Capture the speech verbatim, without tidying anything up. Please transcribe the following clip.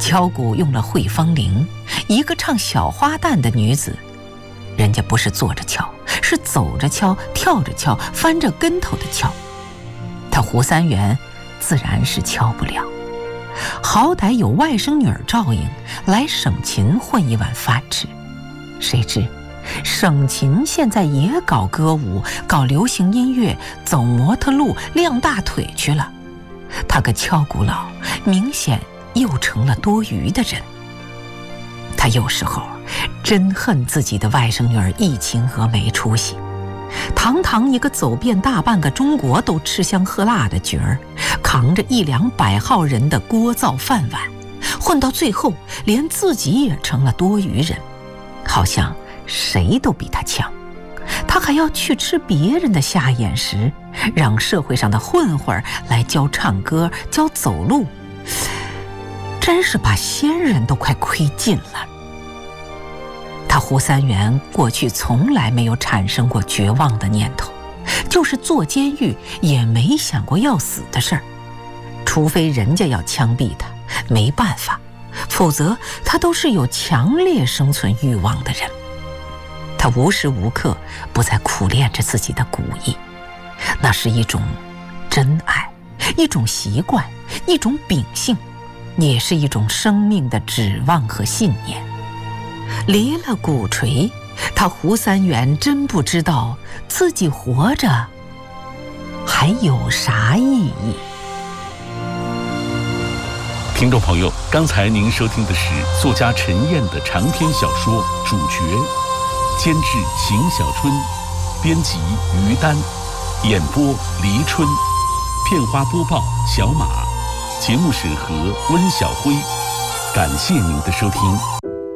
敲鼓用了会风铃，一个唱小花旦的女子，人家不是坐着敲，是走着敲，跳着敲，翻着跟头的敲。他胡三元自然是敲不了，好歹有外甥女儿赵颖来省勤混一碗饭吃。谁知省勤现在也搞歌舞，搞流行音乐，走模特路，亮大腿去了。他个敲鼓佬明显又成了多余的人。他有时候真恨自己的外甥女儿一清和没出息，堂堂一个走遍大半个中国都吃香喝辣的角儿，扛着一两百号人的锅灶饭碗，混到最后连自己也成了多余人，好像谁都比他强。他还要去吃别人的下眼食，让社会上的混混来教唱歌，教走路，真是把先人都快亏尽了。他胡三元过去从来没有产生过绝望的念头，就是坐监狱也没想过要死的事儿，除非人家要枪毙他，没办法，否则他都是有强烈生存欲望的人。他无时无刻不在苦练着自己的古艺，那是一种真爱，一种习惯，一种秉性，也是一种生命的指望和信念。离了鼓槌，他胡三元真不知道自己活着还有啥意义。 听众朋友，刚才您收听的是作家陈燕的长篇小说《主角》，监制邢小春，编辑于丹，演播黎春，片花播报小马，节目审核温小辉。感谢您的收听。